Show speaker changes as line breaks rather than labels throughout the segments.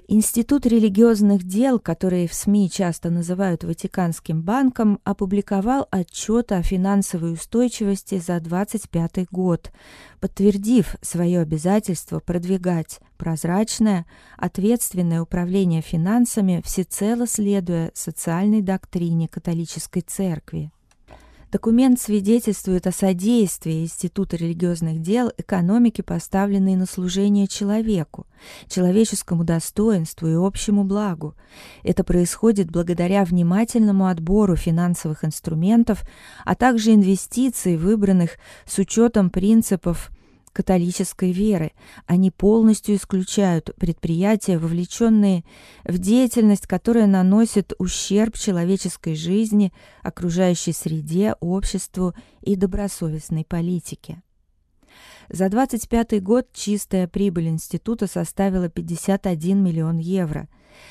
Институт религиозных дел, который в СМИ часто называют Ватиканским банком, опубликовал отчет о финансовой устойчивости за 2025 год, подтвердив свое обязательство продвигать прозрачное, ответственное управление финансами, всецело следуя социальной доктрине католической церкви. Документ свидетельствует о содействии Института религиозных дел экономике, поставленной на служение человеку, человеческому достоинству и общему благу. Это происходит благодаря внимательному отбору финансовых инструментов, а также инвестиций, выбранных с учетом принципов католической веры. Они полностью исключают предприятия, вовлеченные в деятельность, которая наносит ущерб человеческой жизни, окружающей среде, обществу и добросовестной политике. За 2025 год чистая прибыль института составила 51 миллион евро.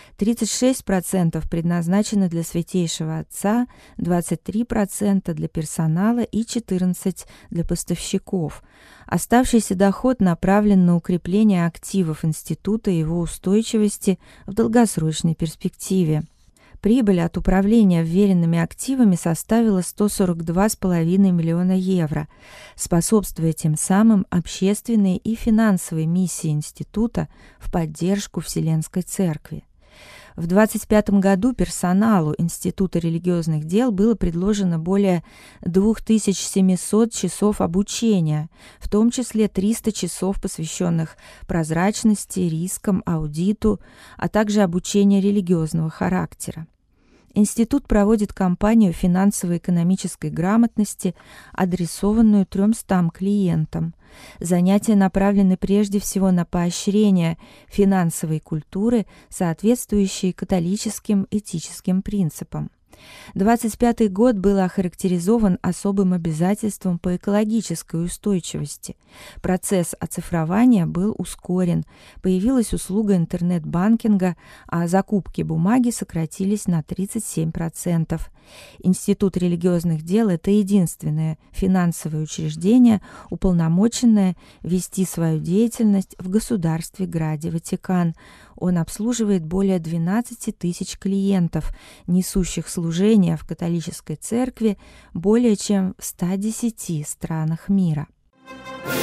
36% предназначены для Святейшего Отца, 23% для персонала и 14% для поставщиков. Оставшийся доход направлен на укрепление активов института и его устойчивости в долгосрочной перспективе. Прибыль от управления вверенными активами составила 142,5 миллиона евро, способствуя тем самым общественной и финансовой миссии института в поддержку Вселенской Церкви. В 2025 году персоналу Института религиозных дел было предложено более 2700 часов обучения, в том числе 300 часов, посвященных прозрачности, рискам, аудиту, а также обучению религиозного характера. Институт проводит кампанию финансово-экономической грамотности, адресованную 300 клиентам. Занятия направлены прежде всего на поощрение финансовой культуры, соответствующей католическим этическим принципам. 2025 год был охарактеризован особым обязательством по экологической устойчивости. Процесс оцифрования был ускорен, появилась услуга интернет-банкинга, а закупки бумаги сократились на 37%. Институт религиозных дел – это единственное финансовое учреждение, уполномоченное вести свою деятельность в государстве-граде Ватикан. Он обслуживает более 12 тысяч клиентов, несущих служение в католической церкви более чем в 110 странах мира.